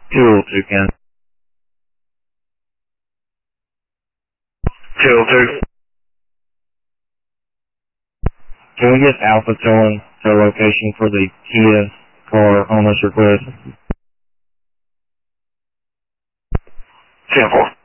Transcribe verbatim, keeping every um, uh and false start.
two oh two, Ken. two oh two. Can we get Alpha Towing to a location for the Kia car on this request? ten four.